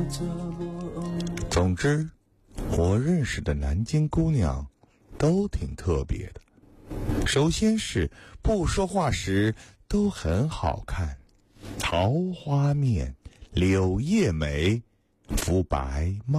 总之，我认识的南京姑娘都挺特别的。首先是不说话时都很好看，桃花面，柳叶眉，肤白貌